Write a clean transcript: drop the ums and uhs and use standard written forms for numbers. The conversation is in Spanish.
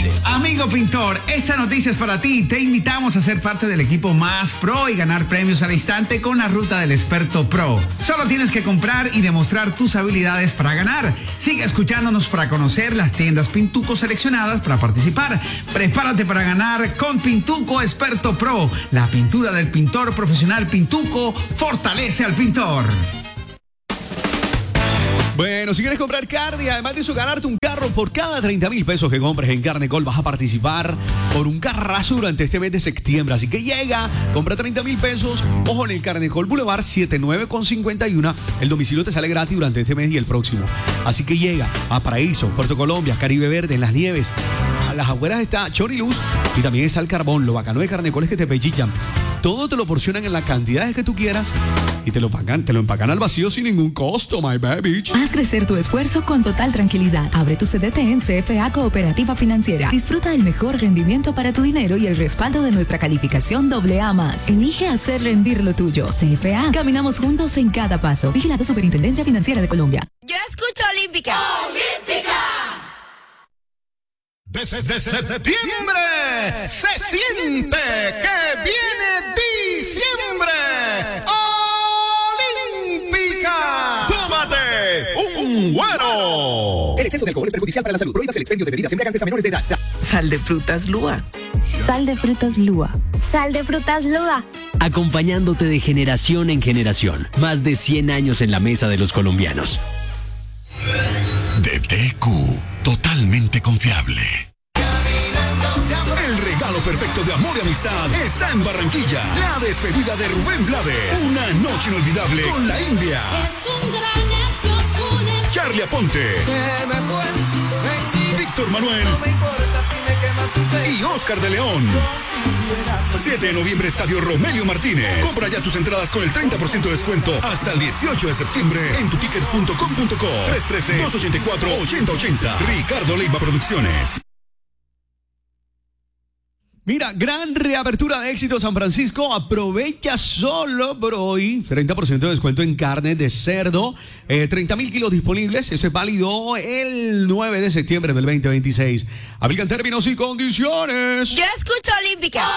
Amigo pintor, esta noticia es para ti. Te invitamos a ser parte del equipo más pro y ganar premios al instante con la ruta del experto pro. Solo tienes que comprar y demostrar tus habilidades para ganar. Sigue escuchándonos para conocer las tiendas Pintuco seleccionadas para participar. Prepárate para ganar con Pintuco Experto Pro. La pintura del pintor profesional Pintuco fortalece al pintor. Bueno, si quieres comprar carne y además de eso ganarte un carro por cada 30,000 pesos que compres en Carnecol, vas a participar por un carrazo durante este mes de septiembre. Así que llega, compra 30,000 pesos. Ojo, en el Carnecol Boulevard 79 con 51. El domicilio te sale gratis durante este mes y el próximo. Así que llega a Paraíso, Puerto Colombia, Caribe Verde, en las nieves. A las afueras está Choriluz y también está el carbón. Lo bacano de Carnecol es que te pechichan. Todo te lo porcionan en las cantidades que tú quieras y te lo empacan al vacío sin ningún costo, my baby. Haz crecer tu esfuerzo con total tranquilidad. Abre tu CDT en CFA Cooperativa Financiera. Disfruta del mejor rendimiento para tu dinero y el respaldo de nuestra calificación AA+. Elige hacer rendir lo tuyo. CFA. Caminamos juntos en cada paso. Vigilado Superintendencia Financiera de Colombia. Yo escucho Olímpica. ¡Olímpica! Desde septiembre se siente que viene diciembre. ¡Olímpica! ¡Tómate un güero! El exceso de alcohol es perjudicial para la salud. Prohíbas el expendio de bebidas embriagantes a menores de edad. Sal de frutas Lúa. Sal de frutas Lúa. Sal de frutas Lúa. Acompañándote de generación en generación. Más de 100 años en la mesa de los colombianos. DTQ, totalmente confiable. El regalo perfecto de amor y amistad está en Barranquilla. La despedida de Rubén Blades. Una noche inolvidable con la India. Es un gran necio, Charlie Aponte. Víctor Manuel. No me importa si me queman tus besos. Y Oscar de León. 7 de noviembre, Estadio Romelio Martínez. Compra ya tus entradas con el 30% de descuento hasta el 18 de septiembre en tutickets.com.co. 313-284-8080. Ricardo Leiva Producciones. Mira, gran reapertura de Éxito San Francisco. Aprovecha solo por hoy 30% de descuento en carne de cerdo. 30,000 kilos disponibles. Eso es válido el 9 de septiembre del 2026. Aplican términos y condiciones. Yo escucho Olímpica.